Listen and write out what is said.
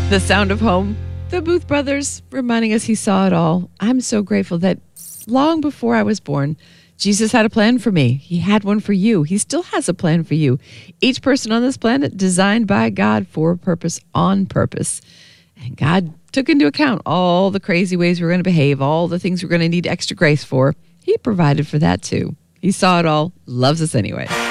The Sound of Home, the Booth Brothers, reminding us he saw it all. I'm so grateful that long before I was born, Jesus had a plan for me. He had one for you. He still has a plan for you. Each person on this planet designed by God for a purpose, on purpose. And God took into account all the crazy ways we're going to behave, all the things we're going to need extra grace for. He provided for that too. He saw it all, loves us anyway.